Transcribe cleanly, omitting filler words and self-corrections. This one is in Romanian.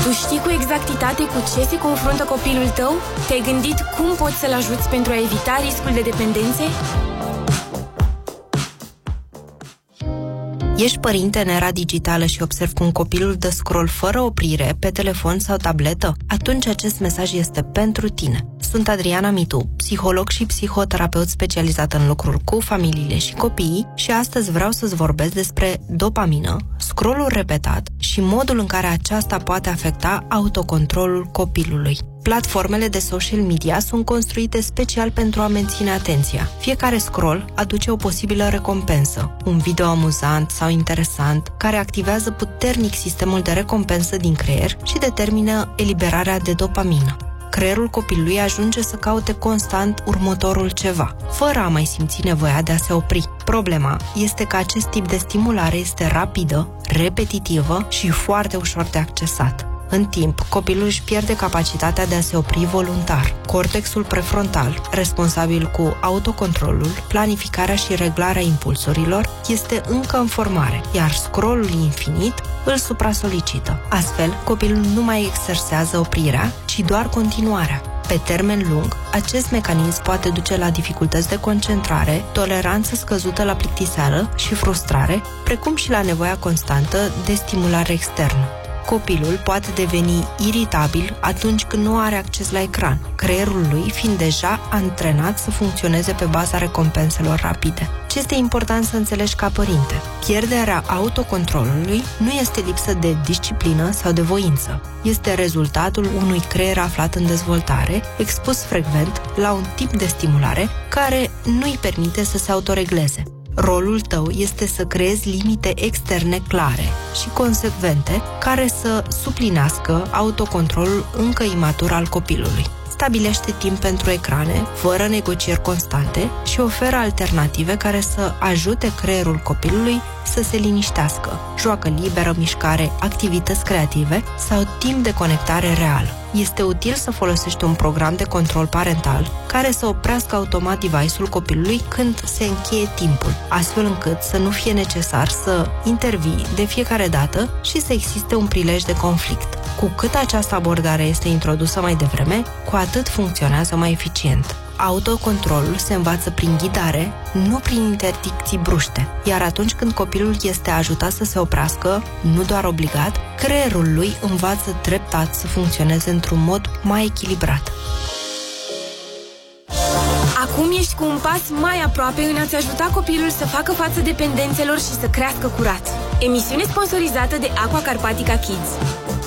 Tu știi cu exactitate cu ce se confruntă copilul tău? Te-ai gândit cum poți să-l ajuți pentru a evita riscul de dependențe? Ești părinte în era digitală și observi cum copilul dă scroll fără oprire pe telefon sau tabletă? Atunci acest mesaj este pentru tine. Sunt Adriana Mitu, psiholog și psihoterapeut specializat în lucruri cu familiile și copiii și astăzi vreau să-ți vorbesc despre dopamină, scroll-ul repetat și modul în care aceasta poate afecta autocontrolul copilului. Platformele de social media sunt construite special pentru a menține atenția. Fiecare scroll aduce o posibilă recompensă, un video amuzant sau interesant, care activează puternic sistemul de recompensă din creier și determină eliberarea de dopamină. Creierul copilului ajunge să caute constant următorul ceva, fără a mai simți nevoia de a se opri. Problema este că acest tip de stimulare este rapidă, repetitivă și foarte ușor de accesat. În timp, copilul își pierde capacitatea de a se opri voluntar. Cortexul prefrontal, responsabil cu autocontrolul, planificarea și reglarea impulsurilor, este încă în formare, iar scrollul infinit îl supra-solicită. Astfel, copilul nu mai exersează oprirea, ci doar continuarea. Pe termen lung, acest mecanism poate duce la dificultăți de concentrare, toleranță scăzută la plictiseală și frustrare, precum și la nevoia constantă de stimulare externă. Copilul poate deveni iritabil atunci când nu are acces la ecran, creierul lui fiind deja antrenat să funcționeze pe baza recompenselor rapide. Ce este important să înțelegi ca părinte? Pierderea autocontrolului nu este lipsă de disciplină sau de voință. Este rezultatul unui creier aflat în dezvoltare, expus frecvent la un tip de stimulare care nu îi permite să se autoregleze. Rolul tău este să creezi limite externe clare și consecvente care să suplinească autocontrolul încă imatur al copilului. Stabilește timp pentru ecrane, fără negocieri constante și oferă alternative care să ajute creierul copilului să se liniștească. Joacă liberă, mișcare, activități creative sau timp de conectare reală. Este util să folosești un program de control parental care să oprească automat device-ul copilului când se încheie timpul, astfel încât să nu fie necesar să intervii de fiecare dată și să existe un prilej de conflict. Cu cât această abordare este introdusă mai devreme, cu atât funcționează mai eficient. Autocontrolul se învață prin ghidare, nu prin interdicții bruște, iar atunci când copilul este ajutat să se oprească, nu doar obligat, creierul lui învață treptat să funcționeze într-un mod mai echilibrat. Acum ești cu un pas mai aproape în a-ți ajuta copilul să facă față dependențelor și să crească curat. Emisiune sponsorizată de Aqua Carpatica Kids.